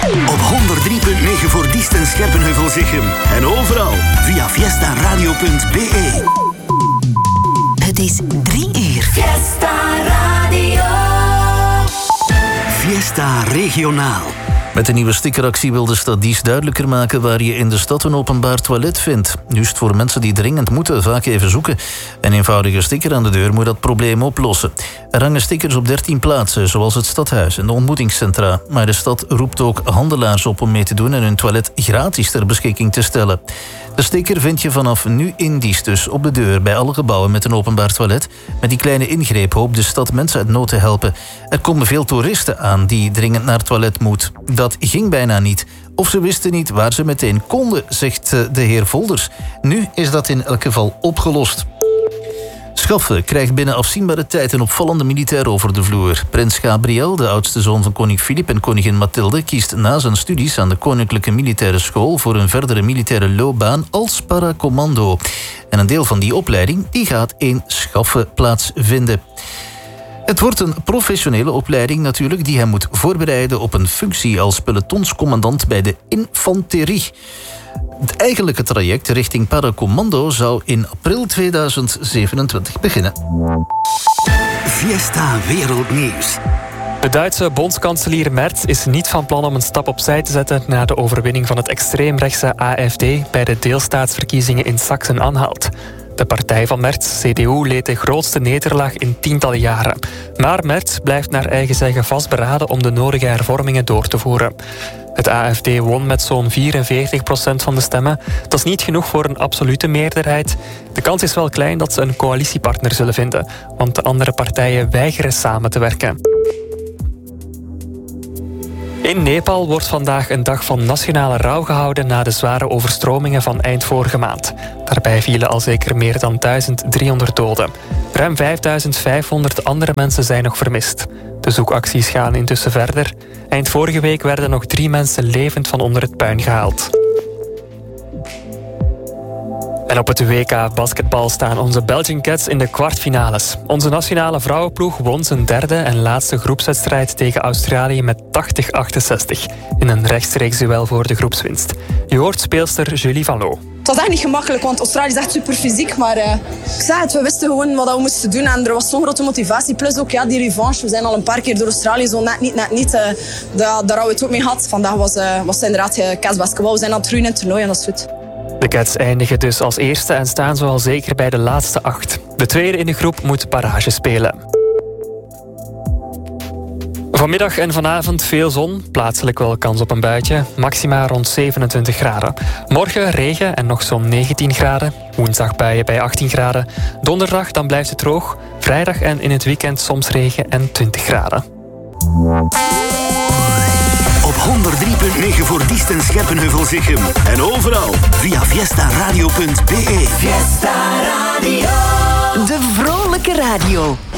Op 103.9 voor Diest en Scherpenheuvel-Zichem. En overal via fiestaradio.be. Het is 3 uur. Fiesta Radio. Fiesta Regionaal. Met de nieuwe stickeractie wil de stad Diest duidelijker maken waar je in de stad een openbaar toilet vindt. Nu is het voor mensen die dringend moeten vaak even zoeken. Een eenvoudige sticker aan de deur moet dat probleem oplossen. Er hangen stickers op 13 plaatsen, zoals het stadhuis en de ontmoetingscentra. Maar de stad roept ook handelaars op om mee te doen en hun toilet gratis ter beschikking te stellen. De sticker vind je vanaf nu in Diest dus op de deur bij alle gebouwen met een openbaar toilet. Met die kleine ingreep hoopt de stad mensen uit nood te helpen. Er komen veel toeristen aan die dringend naar het toilet moeten. Dat ging bijna niet. Of ze wisten niet waar ze meteen konden, zegt de heer Volders. Nu is dat in elk geval opgelost. Schaffe krijgt binnen afzienbare tijd een opvallende militair over de vloer. Prins Gabriel, de oudste zoon van koning Filip en koningin Mathilde, kiest na zijn studies aan de Koninklijke Militaire School voor een verdere militaire loopbaan als paracommando. En een deel van die opleiding die gaat in Schaffe plaatsvinden. Het wordt een professionele opleiding natuurlijk die hem moet voorbereiden op een functie als pelotonscommandant bij de infanterie. Het eigenlijke traject richting paracommando zou in april 2027 beginnen. Fiesta Wereldnieuws. De Duitse bondskanselier Merz is niet van plan om een stap opzij te zetten na de overwinning van het extreemrechtse AfD bij de deelstaatsverkiezingen in Sachsen-Anhalt. De partij van Merz, CDU, leed de grootste nederlaag in tientallen jaren. Maar Merz blijft naar eigen zeggen vastberaden om de nodige hervormingen door te voeren. Het AfD won met zo'n 44% van de stemmen. Dat is niet genoeg voor een absolute meerderheid. De kans is wel klein dat ze een coalitiepartner zullen vinden, want de andere partijen weigeren samen te werken. In Nepal wordt vandaag een dag van nationale rouw gehouden na de zware overstromingen van eind vorige maand. Daarbij vielen al zeker meer dan 1300 doden. Ruim 5500 andere mensen zijn nog vermist. De zoekacties gaan intussen verder. Eind vorige week werden nog 3 mensen levend van onder het puin gehaald. En op het WK basketbal staan onze Belgian Cats in de kwartfinales. Onze nationale vrouwenploeg won zijn derde en laatste groepswedstrijd tegen Australië met 80-68. In een rechtstreeks duel voor de groepswinst. Je hoort speelster Julie Van Loo. Het was echt niet gemakkelijk, want Australië is echt super fysiek. Maar ik zei het, we wisten gewoon wat we moesten doen. En er was zo'n grote motivatie. Plus ook die revanche. We zijn al een paar keer door Australië zo net niet. Daar hadden we het ook mee gehad. Vandaag was het inderdaad Cats basketbal. We zijn aan het groeien in het toernooi en dat is goed. De Cats eindigen dus als eerste en staan zo al zeker bij de laatste 8. De tweede in de groep moet barrage spelen. Vanmiddag en vanavond veel zon, plaatselijk wel kans op een buitje. Maxima rond 27 graden. Morgen regen en nog zo'n 19 graden. Woensdag buien bij 18 graden. Donderdag dan blijft het droog. Vrijdag en in het weekend soms regen en 20 graden. Op 103.9 voor Diest en Scherpenheuvel-Zichem. En overal via fiestaradio.be. Fiesta Radio. De vrolijke radio.